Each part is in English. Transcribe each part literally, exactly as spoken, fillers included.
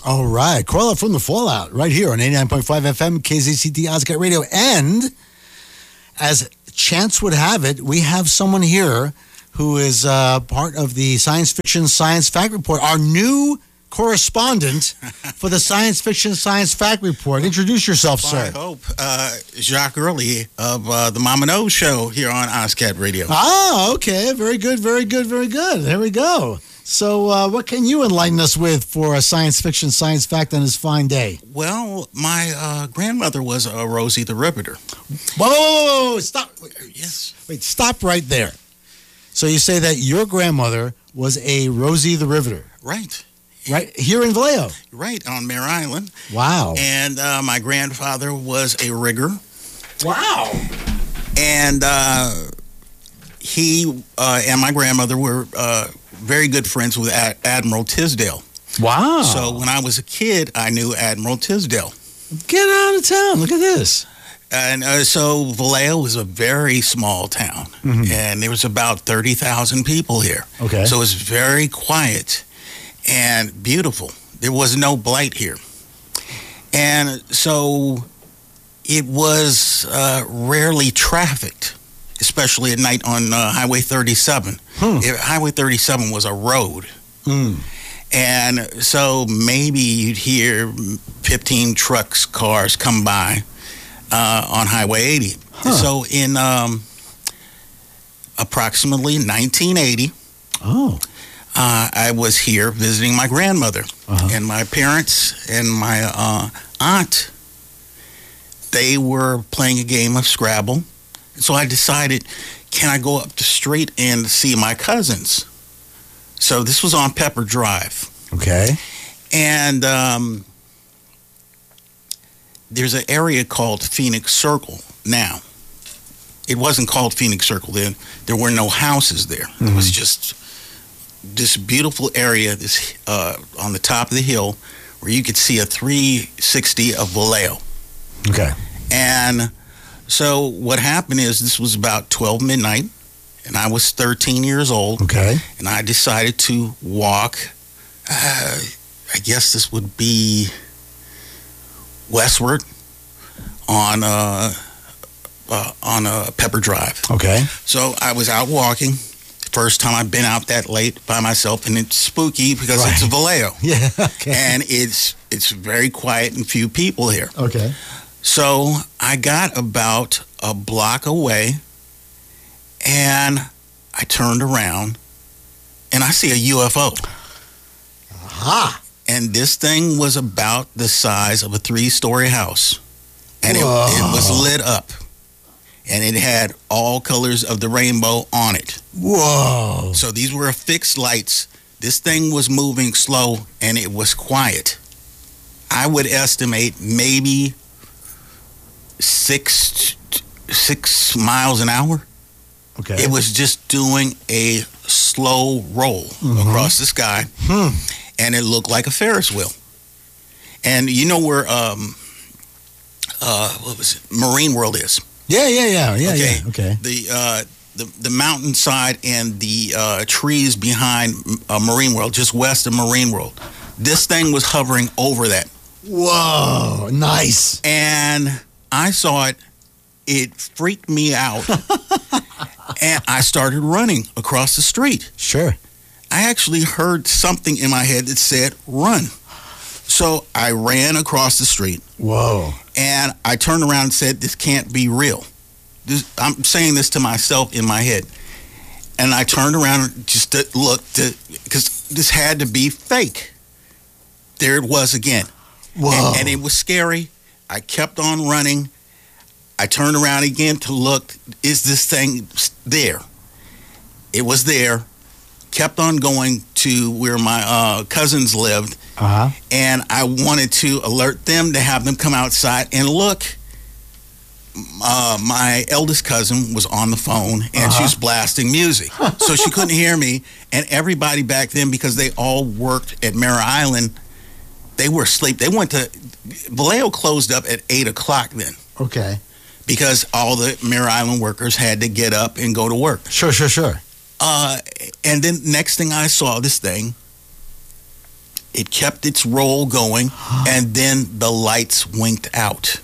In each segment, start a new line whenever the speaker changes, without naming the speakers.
All right. Corolla from the Fallout right here on eighty-nine point five F M, K Z C T Ozcat Radio. And as chance would have it, we have someone here who is uh, part of the Science Fiction Science Fact Report, our new correspondent for the Science Fiction Science Fact Report. Introduce yourself,
well,
sir.
I hope. Uh, Jacques Early of uh, the Mama Knows Show here on Ozcat Radio.
Ah, okay. Very good, very good, very good. There we go. So uh, what can you enlighten us with for a science fiction science fact on this fine day?
Well, my uh, grandmother was a uh, Rosie the Riveter.
Whoa, whoa, whoa, whoa. Stop.
Yes.
Wait, stop right there. So you say that your grandmother was a Rosie the Riveter.
Right.
Right here in Vallejo.
Right, on Mare Island.
Wow.
And uh, my grandfather was a rigger.
Wow.
And uh, he uh, and my grandmother were uh, very good friends with Ad- Admiral Tisdale.
Wow.
So when I was a kid, I knew Admiral Tisdale.
Get out of town. Look at this.
And uh, so Vallejo was a very small town. Mm-hmm. And there was about thirty thousand people here.
Okay.
So it was very quiet and beautiful. There was no blight here. And so it was uh, rarely trafficked, especially at night on uh, Highway thirty-seven. Hmm. It, Highway thirty-seven was a road.
Hmm.
And so maybe you'd hear fifteen trucks, cars come by uh, on Highway eighty. Huh. So in um, approximately nineteen eighty,
oh.
uh, I was here visiting my grandmother. Uh-huh. And my parents and my uh, aunt, they were playing a game of Scrabble. So I decided, can I go up the street and see my cousins? So this was on Pepper Drive.
Okay.
And um, there's an area called Phoenix Circle now. It wasn't called Phoenix Circle then. There were no houses there. Mm-hmm. It was just this beautiful area this uh, on the top of the hill where you could see a three sixty of Vallejo.
Okay.
And so what happened is this was about twelve midnight, and I was thirteen years old.
Okay.
And I decided to walk, uh, I guess this would be westward on uh, uh, on uh, Pepper Drive.
Okay.
So I was out walking. First time I've been out that late by myself, and it's spooky because
right.
it's a Vallejo.
Yeah, okay.
And it's it's very quiet and few people here.
Okay.
So I got about a block away, and I turned around, and I see a U F O.
Aha!
And this thing was about the size of a three-story house, and it, it was lit up. And it had all colors of the rainbow on it.
Whoa.
So these were fixed lights. This thing was moving slow, and it was quiet. I would estimate maybe six, six miles an hour.
Okay.
It was just doing a slow roll mm-hmm. across the sky,
hmm.
and it looked like a Ferris wheel. And you know where, um, uh, what was it, Marine World is?
Yeah, yeah, yeah, yeah,
okay.
yeah. Okay.
The uh, the the mountainside and the uh, trees behind uh, Marine World, just west of Marine World. This thing was hovering over that.
Whoa, nice.
And I saw it. It freaked me out, and I started running across the street.
Sure.
I actually heard something in my head that said, "Run." So I ran across the street.
Whoa.
And I turned around and said, this can't be real. This, I'm saying this to myself in my head. And I turned around just to look, to because this had to be fake. There it was again.
Whoa.
And, and it was scary. I kept on running. I turned around again to look, is this thing there? It was there. Kept on going to where my uh, cousins lived.
Uh-huh.
And I wanted to alert them to have them come outside and look. Uh, my eldest cousin was on the phone, and uh-huh. she was blasting music. So she couldn't hear me. And everybody back then, because they all worked at Mare Island, they were asleep. They went to, Vallejo closed up at eight o'clock then.
Okay.
Because all the Mare Island workers had to get up and go to work.
Sure, sure, sure.
Uh, and then next thing I saw, this thing, It kept its roll going, and then the lights winked out.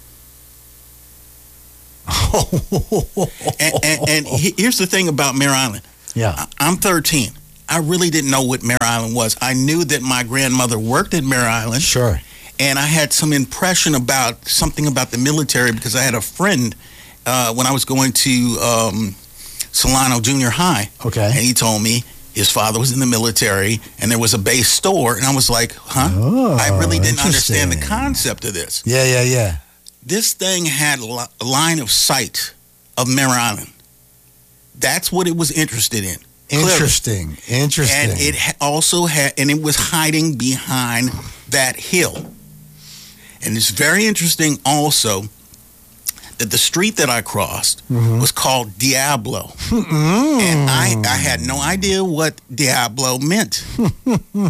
and, and, and here's the thing about Mare Island.
Yeah.
I'm thirteen. I really didn't know what Mare Island was. I knew that my grandmother worked at Mare Island.
Sure.
And I had some impression about something about the military because I had a friend uh, when I was going to um, Solano Junior High.
Okay.
And he told me his father was in the military and there was a base store. And I was like, huh?
Oh,
I really didn't
interesting.
understand the concept of this.
Yeah, yeah, yeah.
This thing had a line of sight of Mare Island. That's what it was interested in.
Interesting.
Clearly.
Interesting.
And it also had, and it was hiding behind that hill. And it's very interesting also that the street that I crossed mm-hmm. was called Diablo. Mm-hmm. And I, I had no idea what Diablo meant. uh,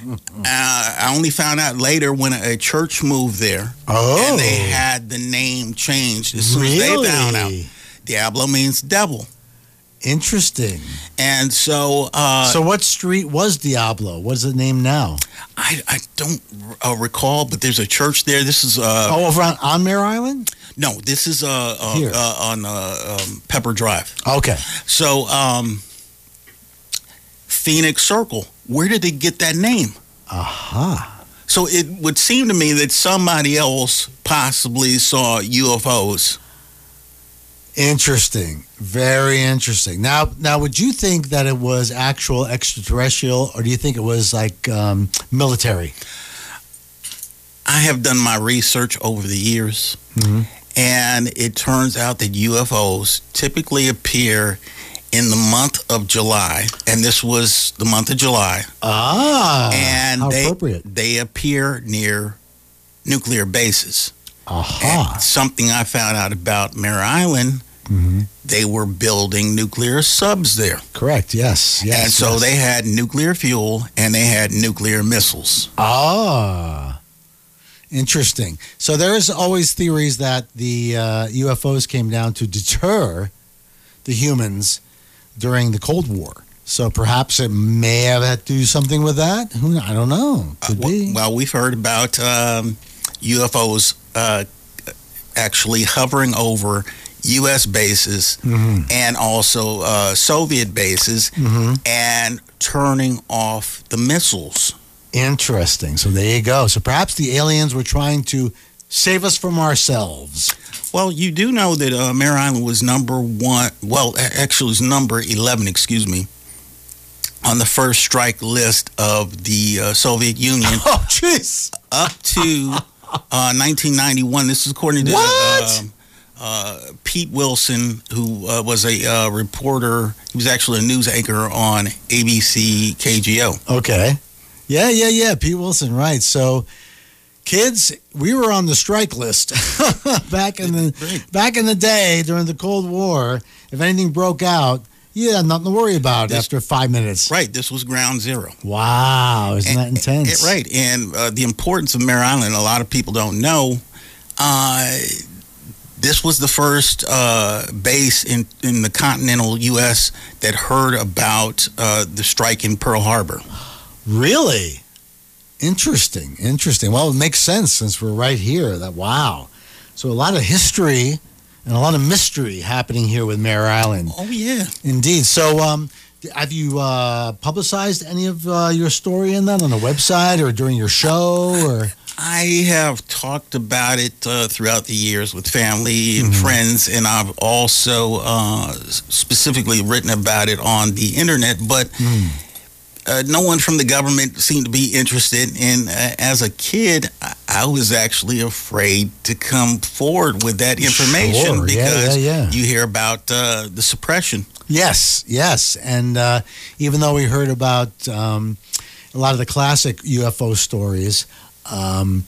I only found out later when a, a church moved there.
Oh.
And they had the name changed as soon
really?
as they found out. Diablo means devil.
Interesting.
And so... Uh,
so what street was Diablo? What's the name now?
I, I don't uh, recall, but there's a church there. This is... Uh,
oh, over on, on Mare Island?
No, this is uh, uh,
Here.
uh, on uh, um, Pepper Drive.
Okay.
So, um, Phoenix Circle. Where did they get that name?
Aha.
So it would seem to me that somebody else possibly saw U F Os.
Interesting. Very interesting. Now, now, would you think that it was actual extraterrestrial, or do you think it was like um, military?
I have done my research over the years, mm-hmm. and it turns out that U F Os typically appear in the month of July, and this was the month of July.
Ah,
and
how
they,
appropriate.
They appear near nuclear bases.
Aha.
And something I found out about Mare Island, mm-hmm. they were building nuclear subs there.
Correct, yes. yes
and so
yes.
they had nuclear fuel and they had nuclear missiles.
Ah, interesting. So there's always theories that the uh, U F Os came down to deter the humans during the Cold War. So perhaps it may have had to do something with that. Who I don't know. Could
uh, well,
be.
Well, we've heard about um, U F Os uh, actually hovering over U S bases mm-hmm. and also uh, Soviet bases mm-hmm. and turning off the missiles.
Interesting. So there you go. So perhaps the aliens were trying to save us from ourselves.
Well, you do know that uh, Mare Island was number one. Well, actually, it was number eleven. Excuse me. On the first strike list of the uh, Soviet Union.
Oh, jeez.
Up to uh, nineteen ninety-one. This is according to
what?
Uh, uh, Pete Wilson, who uh, was a uh, reporter. He was actually a news anchor on A B C K G O.
Okay. Yeah, yeah, yeah. Pete Wilson, right. So, kids, we were on the strike list back in the right. back in the day during the Cold War. If anything broke out, you had nothing to worry about this, after five minutes.
Right. This was ground zero.
Wow. Isn't
and,
that intense?
And, right. And uh, the importance of Mare Island, a lot of people don't know. Uh, this was the first uh, base in, in the continental U S that heard about uh, the strike in Pearl Harbor.
Really? Interesting. Interesting. Well, it makes sense since we're right here. That wow. So a lot of history and a lot of mystery happening here with Mare Island.
Oh, yeah.
Indeed. So um, have you uh, publicized any of uh, your story in that on the website or during your show? Or
I have talked about it uh, throughout the years with family and mm-hmm. friends, and I've also uh, specifically written about it on the internet, but mm. uh, no one from the government seemed to be interested. And uh, as a kid, I, I was actually afraid to come forward with that information
sure.
because
yeah, yeah, yeah.
you hear about uh, the suppression.
Yes, yes. And uh, even though we heard about um, a lot of the classic U F O stories, Um,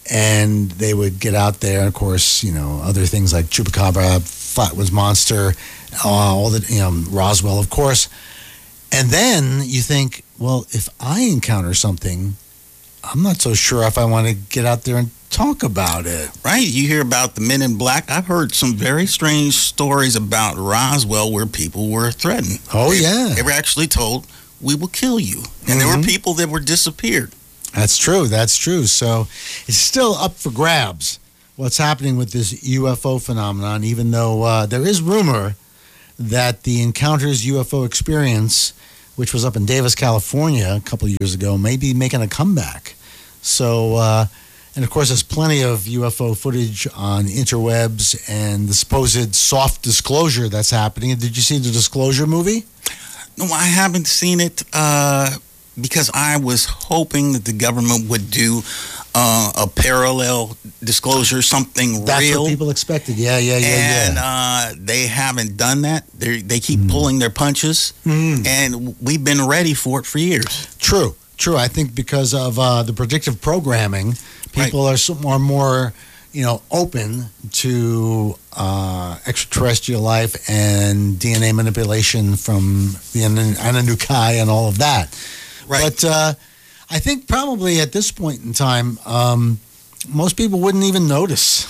and they would get out there, and of course, you know, other things like Chupacabra, Flatwoods Monster, uh, all the, you know, Roswell, of course. And then you think, well, if I encounter something, I'm not so sure if I want to get out there and talk about it.
Right. You hear about the Men in Black. I've heard some very strange stories about Roswell where people were threatened.
Oh,
they,
yeah.
They were actually told, we will kill you. And mm-hmm. there were people that were disappeared.
That's true. That's true. So it's still up for grabs what's happening with this U F O phenomenon, even though uh, there is rumor that the Encounters U F O Experience, which was up in Davis, California a couple of years ago, may be making a comeback. So, uh, and of course, there's plenty of U F O footage on interwebs and the supposed soft disclosure that's happening. Did you see the Disclosure movie?
No, I haven't seen it uh, because I was hoping that the government would do uh, a parallel disclosure, something
That's
real.
That's what people expected. Yeah, yeah, yeah,
and,
yeah.
And uh, they haven't done that. They they keep mm. pulling their punches,
mm.
and we've been ready for it for years.
True, true. I think because of uh, the predictive programming, people right. are, some, are more, you know, open to uh, extraterrestrial life and D N A manipulation from the Anunnaki and all of that.
Right.
But uh, I think probably at this point in time, um, most people wouldn't even notice.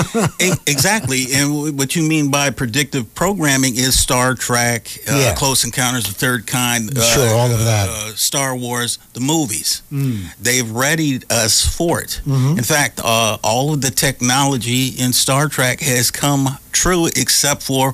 Exactly. And what you mean by predictive programming is Star Trek, uh,
yeah.
Close Encounters of the Third Kind, uh,
sure, all of that.
Uh, Star Wars, the movies.
Mm.
They've readied us for it.
Mm-hmm.
In fact, uh, all of the technology in Star Trek has come true except for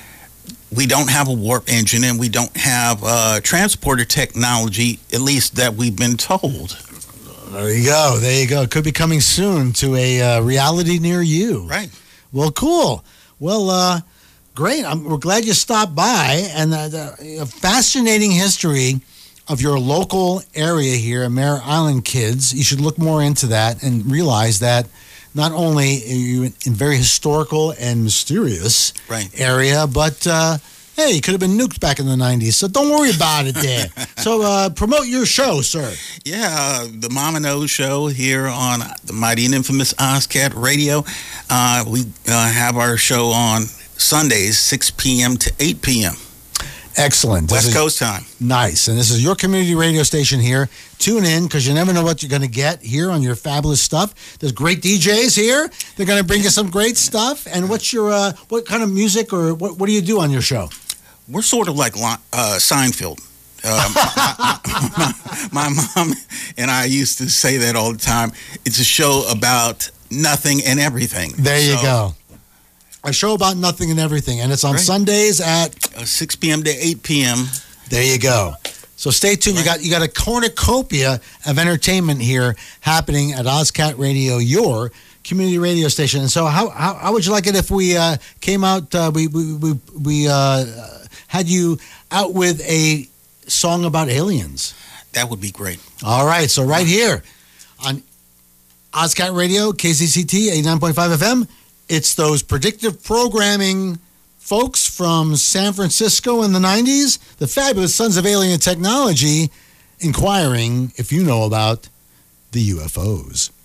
we don't have a warp engine and we don't have uh, transporter technology, at least that we've been told.
There you go. There you go. It could be coming soon to a uh, reality near you.
Right.
Well, cool. Well, uh, great. I'm, we're glad you stopped by. And uh, the fascinating history of your local area here, Mare Island Kids. You should look more into that and realize that not only are you in a very historical and mysterious
right.
area, but uh, hey, you could have been nuked back in the nineties, so don't worry about it there. So uh, promote your show, sir.
Yeah, uh, the Mom and O show here on the mighty and infamous OzCat Radio. Uh, we uh, have our show on Sundays, six p.m. to eight p.m.
Excellent.
West
is,
Coast time.
Nice. And this is your community radio station here. Tune in because you never know what you're going to get here on your fabulous stuff. There's great D Js here. They're going to bring you some great stuff. And what's your, uh, what kind of music or what, what do you do on your show?
We're sort of like uh, Seinfeld. Uh, my, my, my mom and I used to say that all the time. It's a show about nothing and everything.
There you
so,
go. A show about nothing and everything. And it's on
right.
Sundays at
uh, six p.m. to eight p.m.
There you go. So stay tuned. Right. You got you got a cornucopia of entertainment here happening at OzCat Radio, your community radio station. And so how how, how would you like it if we uh, came out, uh, we, we, we, we uh, had you out with a song about aliens?
That would be great.
All right. So right here on OzCat Radio, K Z C T, eighty-nine point five F M, it's those predictive programming folks from San Francisco in the nineties, the fabulous Sons of Alien Technology, inquiring if you know about the U F Os.